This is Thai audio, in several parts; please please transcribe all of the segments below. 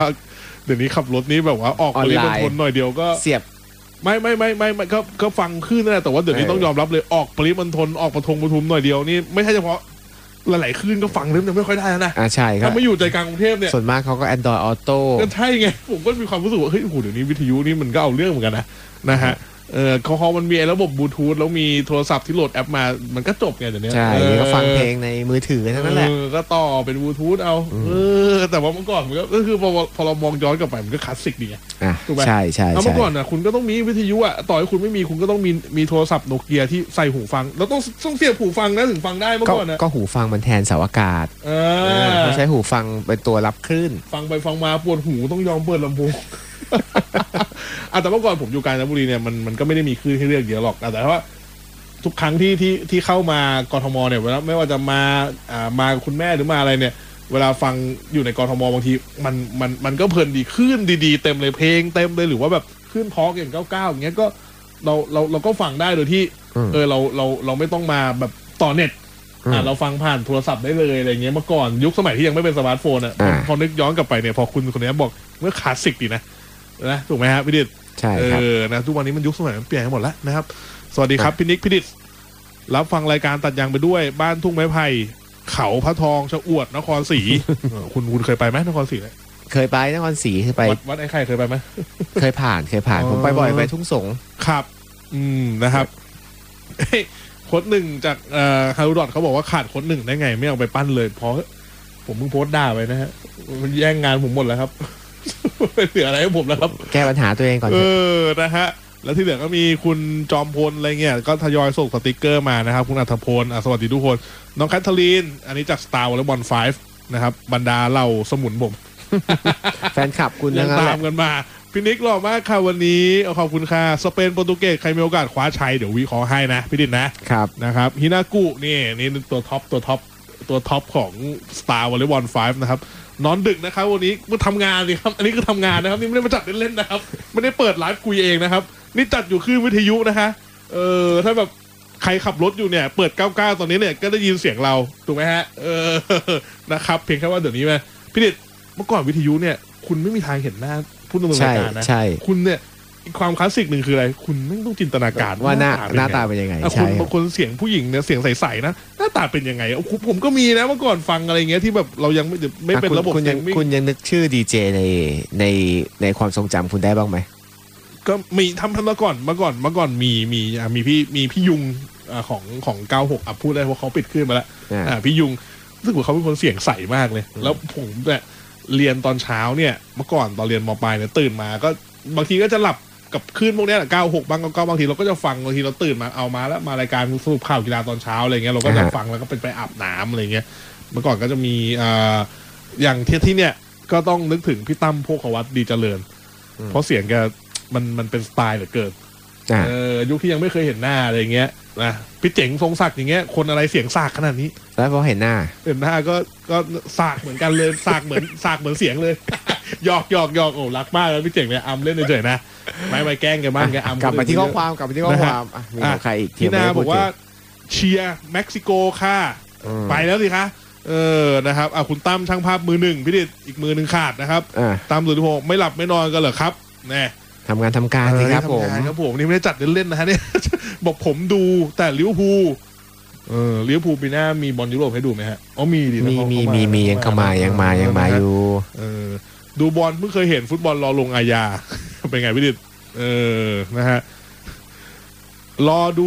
เดี๋ยวนี้ขับรถนี้แบบว่าออกปริมณฑลหน่อยเดียวก็เสียบไม่ก็ฟังขึ้นนั่นแหละแต่ว่าเดี๋ยวนี้ต้องยอมรับเลยออกปริมณฑลออกปทุมหน่อยเดียวนี่ไม่ใช่เฉพาะหลายๆคลื่นก็ฟังเริ่มจะไม่ค่อยได้แล้วนะใช่ครับถ้าไม่อยู่ใจกลางกรุงเทพเนี่ยส่วนมากเขาก็ Android Auto ก็ใช่ไงผมก็มีความรู้สึกว่าเฮ้ยโอ้โหเดี๋ยวนี้วิทยุนี่มันก็เอาเรื่องเหมือนกันนะฮะเขามันมีระบบบลูทูธแล้วมีโทรศัพท์ที่โหลดแอปมามันก็จบไงเดี๋ยวนี้ใช่ก็ฟังเพลงในมือถือนั่นแหละก็ต่อเป็นบลูทูธเอาแต่ว่าเมื่อก่อนมันก็คือพอเรามองย้อนกลับไปมันก็คลาสสิกดีไงถูกไหมใช่เมื่อก่อนคุณก็ต้องมีวิทยุต่อให้คุณไม่มีคุณก็ต้องมีโทรศัพท์โนเกียที่ใส่หูฟังแล้วต้องเสียบหูฟังนะถึงฟังได้เมื่อก่อนก็หูฟังมันแทนเสาอากาศไม่ใช่หูฟังเป็นตัวรับคลื่นฟังไปฟังมาปวดหูต้องยอมเปิดลำโพงแต่เมื่อก่อนผมอยู่กาญจนบุรีเนี่ยมันก็ไม่ได้มีคลื่นให้เลือกเยอะหรอกแต่ว่าทุกครั้งที่เข้ามากทมเนี่ยเวลาไม่ว่าจะมาคุณแม่หรือมาอะไรเนี่ยเวลาฟังอยู่ในกทมบางทีมันก็เพลินดีคลื่นดีๆเต็มเลยเพลงเต็มเลยหรือว่าแบบคลื่นทอล์กอย่าง99อย่างเงี้ยก็เราก็ฟังได้โดยที่เราไม่ต้องมาแบบต่อเน็ตเราฟังผ่านโทรศัพท์ได้เลยอะไรเงี้ยเมื่อก่อนยุคสมัยที่ยังไม่เป็นสมาร์ทโฟนพอนึกย้อนกลับไปเนี่ยพอคุณคนนี้บอกเมื่อคลาสสิกดีนะถูกไหมฮะพี่ดิษใช่ครับนะทุกวันนี้มันยุคสมัยมันเปลี่ยนหมดแล้วนะครับสวัสดีครับพี่นิกพี่ดิษรับฟังรายการตัดยางไปด้วยบ้านทุ่งไม้ไผ่เขาพระทองชะอวดนครศรีคุณเคยไปไหมนครศรีเคยไปนครศรีเคยไปวัดไอ้ไข่เคยไปไหมเคยผ่านผมไปบ่อยไปทุ่งสงครับนะครับโค้ดหนึ่งจากฮารุดอทเขาบอกว่าขาดโค้ดหนึ่งได้ไงไม่เอาไปปั้นเลยเพราะผมเพิ่งโพสต์ด่าไปนะฮะมันแย่งงานผมหมดแล้วครับไม่เหลืออะไรให้ผมแล้วครับแก้ปัญหาตัวเองก่อนนะฮะแล้วที่เหลือก็มีคุณจอมพลอะไรเงี้ยก็ทยอยส่งสติกเกอร์มานะครับคุณอัธพลสวัสดีทุกคนน้องแคทเธอรีนอันนี้จาก Star Wars 5นะครับบรรดาเหล่าสมุนผมแฟนคลับคุณยังตามกันมาพี่นิกหล่อมากค่ะวันนี้ขอบคุณค่ะสเปนโปรตุเกสใครมีโอกาสคว้าชัยเดี๋ยววิเคราะห์ให้นะพี่ดินนะครับฮินากุนี่ตัวท็อปของ Star Wars 5นะครับนอนดึกนะครับวันนี้มาทำงานสิครับอันนี้คือทำงานนะครับนี่ไม่ได้มาจัดเล่นๆนะครับไม่ได้เปิดไลฟ์คุยเองนะครับนี่จัดอยู่คลื่นวิทยุนะคะถ้าแบบใครขับรถอยู่เนี่ยเปิด99ตอนนี้เนี่ยก็ได้ยินเสียงเราถูกไหมฮะนะครับเพียงแค่ว่าเดี๋ยวนี้ไหมพี่ดิษเมื่อก่อนวิทยุเนี่ยคุณไม่มีทางเห็นหน้าผู้ดำเนินรายการนะคุณเนี่ยความคลาสสิกหนึ่งคืออะไรคุณไม่ต้องจินตนาการว่าหน้าตาเป็นยังไงคุณบางคนเสียงผู้หญิงเนี่ยเสียงใสๆนะหน้าตาเป็นยังไงผมก็มีนะเมื่อก่อนฟังอะไรเงี้ยที่แบบเรายังไม่เป็นระบบคุณยังนึกชื่อดีเจในความทรงจำคุณได้บ้างไหมก็มีทำเมื่อก่อนมีพี่ยุงของ96พูดได้ว่าเขาปิดขึ้นมาแล้วพี่ยุงรู้สึกว่าเขาเป็นคนเสียงใสมากเลยแล้วผมเนี่ยเรียนตอนเช้าเนี่ยเมื่อก่อนตอนเรียนม.ปลายเนี่ยตื่นมาก็บางทีก็จะหลับกับคลื่นพวกนี้96บางทีเราก็จะฟังบางทีเราตื่นมาเอามาแล้วมารายการสรุปข่าวกีฬาตอนเช้าอะไรเงี้ยเราก็จะฟังแล้วก็ไปอาบน้ำอะไรเงี้ยเมื่อก่อนก็จะมีอย่างที่เนี่ยก็ต้องนึกถึงพี่ตั้มโภควัตรดีเจริญเพราะเสียงแกมันเป็นสไตล์เหลือเกินยุคที่ยังไม่เคยเห็นหน้าอะไรเงี้ยนะพี่เจ๋งทรงศักดิ์อย่างเงี้ยคนอะไรเสียงสากขนาดนี้แล้วพอเห็นหน้าก็สากเหมือนกันเลยสากเหมือนเสียงเลยหยอกโอ้รักมากเลยพี่เจ๋งเนี่ยเล่นเฉยๆนะไม่แกล้งแกบ้างแกกลับมาที่ข้อความมีใครอีกที่นาบอกว่าเชียร์เม็กซิโกค่ะไปแล้วสิคะนะครับคุณตั้มช่างภาพมือหนึ่งพี่ดิษอีกมือหนึ่งขาดนะครับตั้มสุริพงศ์ไม่หลับไม่นอนกันเหรอครับแน่ทำงานทำการสิครับผมนี่ไม่ได้จัดเล่นๆนะฮะเนี่ยบอกผมดูแต่ลิเวอร์พูลลิเวอร์พูลปีหน้ามีบอลยุโรปให้ดูไหมฮะมีดิมียังเข้ามายังมาอยู่ดูบอลเพิ่งเคยเห็นฟุตบอลรอลงอาญาเป็นไงพี่ดิษนะฮะรอดู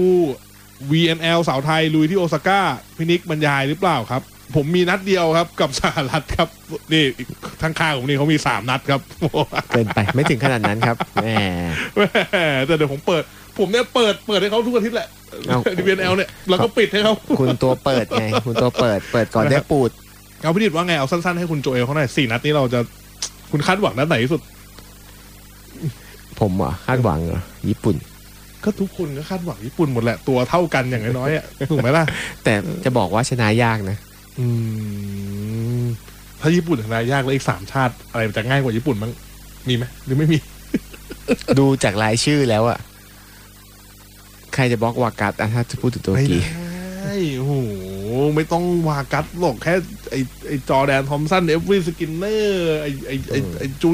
VNL สาวไทยลุยที่โอซาก้าพินิกบรรยายหรือเปล่าครับผมมีนัดเดียวครับกับสหรัฐครับนี่ทางข้างผมนี่เขามี3นัดครับเป็นไปไม่ถึงขนาดนั้นครับแหมแต่เดี๋ยวผมเนี่ยเปิดให้เขาทุกอาทิตย์แหละ VNL เนี่ยเราก็ปิดให้เขาคุณตัวเปิดไงคุณตัวเปิดก่อนได้ปูดเอาพี่ดิษว่าไงเอาสั้นๆให้คุณโจเอลเขาหน่อย4นัดนี้เราจะคุณคาดหวังนัดไหนที่สุดผมคาดหวังญี่ปุ่นก็ทุกคนก็คาดหวังญี่ปุ่นหมดแหละตัวเท่ากันอย่างน้อยๆถูกไหมล่ะแต่จะบอกว่าชนะยากนะถ้าญี่ปุ่นชนะยากแล้วอีก3ชาติอะไรจะง่ายกว่าญี่ปุ่นมั้งมีไหมหรือไม่มีดูจากรายชื่อแล้วใครจะบล็อกวากัสถ้าจะพูดถึงตัวกีไม่โอ้โหไม่ต้องวากัสหรอกแค่ไอจอร์แดนทอมสันเอฟวีสกินเนอร์ไอจู